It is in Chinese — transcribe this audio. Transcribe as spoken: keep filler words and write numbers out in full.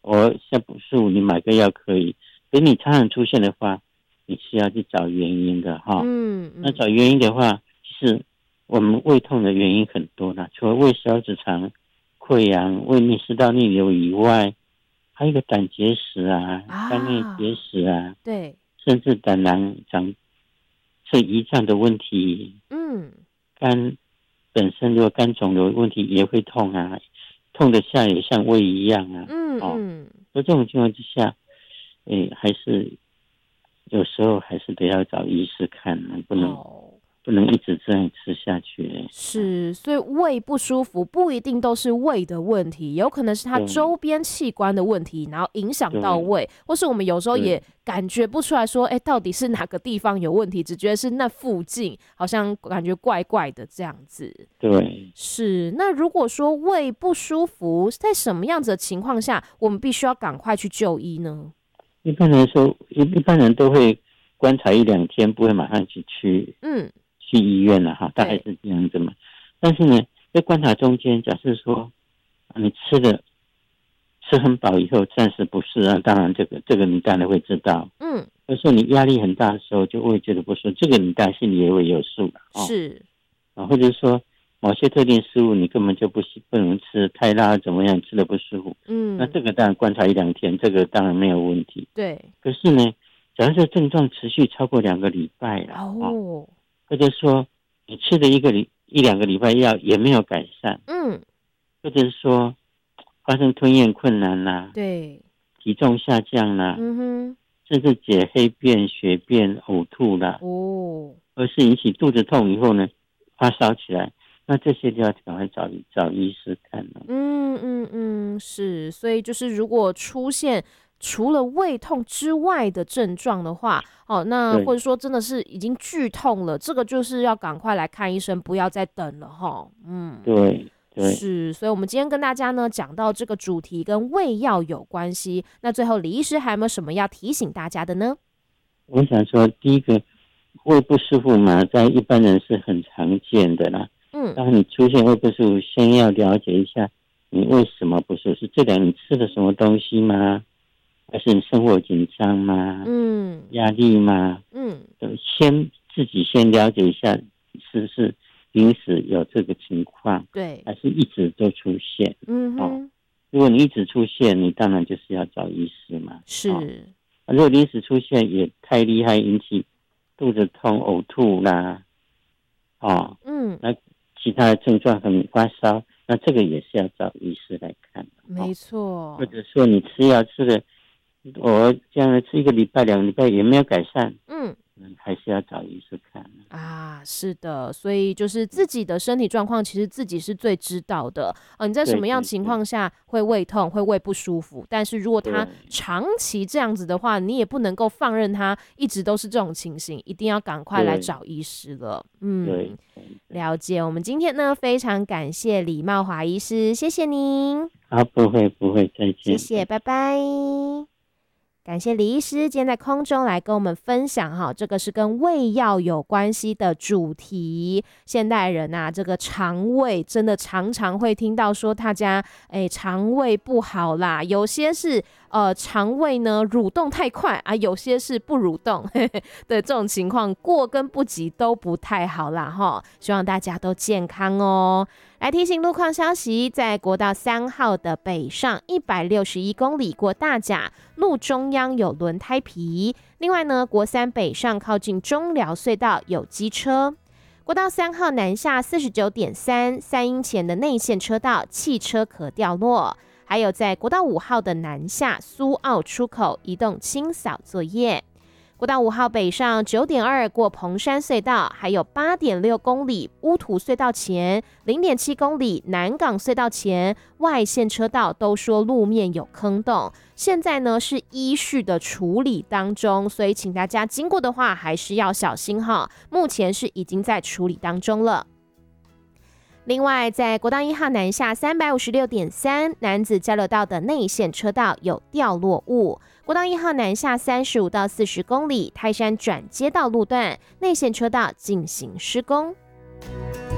我现在不舒服，你买个药可以。可是你常常出现的话，你是要去找原因的哈。嗯嗯。那找原因的话，其实我们胃痛的原因很多啦，除了胃小直肠溃疡、胃逆食道逆流以外，还有一个胆结石啊、肝内结石啊， 对， 甚至胆囊长是胰脏的问题。嗯，肝本身如果肝肿瘤问题也会痛啊，痛的下也像胃一样啊。嗯嗯。在、哦、这种情况之下，诶，还是有时候还是得要找医师看，不能。哦不能一直这样吃下去。 是，所以胃不舒服不一定都是胃的问题，有可能是它周边器官的问题，然后影响到胃，或是我们有时候也感觉不出来说，哎，到底是哪个地方有问题，只觉得是那附近好像感觉怪怪的这样子。 对， 是。那如果说胃不舒服，在什么样子的情况下，我们必须要赶快去就医呢？ 一般来说，一一般人都会观察一两天，不会马上去去。嗯。去医院了哈，大概是这样子嘛。但是呢，在观察中间，假设说你吃的吃很饱以后，暂时不适啊，当然这个这个你当然会知道。嗯，有时候你压力很大的时候，就会觉得不舒服，这个你当然心里也会有数的。哦、是啊，或者说某些特定食物你根本就不不能吃，太辣怎么样，吃的不舒服。嗯，那这个当然观察一两天，这个当然没有问题。对，可是呢，假如说症状持续超过两个礼拜了，哦。或者说你吃了一个礼一两个礼拜药也没有改善，嗯，或者是说发生吞咽困难啦、啊，对，体重下降啦、啊，嗯哼，甚至解黑便、血便、呕吐啦、啊，哦，而是引起肚子痛以后呢，发烧起来，那这些就要赶快找找医师看了。嗯嗯嗯，是，所以就是如果出现除了胃痛之外的症状的话，哦，那或者说真的是已经剧痛了，这个就是要赶快来看医生，不要再等了哈。嗯， 对对， 是，所以我们今天跟大家呢讲到这个主题跟胃药有关系。那最后李医师还有没有什么要提醒大家的呢？ 我想说，第一个胃不舒服嘛，在一般人是很常见的啦。嗯，当你出现胃不舒服，先要了解一下你为什么不舒服，是这两你吃了什么东西吗？还是你生活紧张吗？嗯，压力吗？嗯，先自己先了解一下，是不是临时有这个情况？对，还是一直都出现？嗯哼、哦，如果你一直出现，你当然就是要找医师嘛。是，哦、如果临时出现也太厉害，引起肚子痛、呕吐啦，哦，嗯，那其他的症状很发烧，那这个也是要找医师来看。 没错、哦， 或者说你吃药吃的。我这样吃一个礼拜、两个礼拜也没有改善，嗯，还是要找医生看啊。是的，所以就是自己的身体状况，其实自己是最知道的。呃，你在什么样情况下会胃痛、会胃不舒服？但是如果他长期这样子的话，你也不能够放任他一直都是这种情形，一定要赶快来找医师了。嗯，了解。我们今天呢，非常感谢李茂华医师，谢谢您。 好，不会不会，再见。 谢谢，拜拜。感谢李医师今天在空中来跟我们分享哈，这个是跟胃药有关系的主题。现代人啊，这个肠胃真的常常会听到说大家哎肠胃不好啦，有些是呃肠胃呢蠕动太快啊，有些是不蠕动呵呵的这种情况，过跟不及都不太好啦哈。希望大家都健康哦。来提醒路况消息，在国道三号的北上一百六十一公里过大甲路中央有轮胎皮。另外呢，国三北上靠近中寮隧道有机车。国道三号南下四十九点三三英前的内线车道汽车可掉落。还有在国道五号的南下苏澳出口移动清扫作业。国道五号北上九点二过蓬山隧道，还有八点六公里乌土隧道前，零点七公里南港隧道前外线车道都说路面有坑洞，现在呢是依序的处理当中，所以请大家经过的话还是要小心哈。目前是已经在处理当中了。另外，在国道一号南下三百五十六点三男子交流道的内线车道有掉落物。国道一号南下三十五到四十公里泰山转接道路段内线车道进行施工。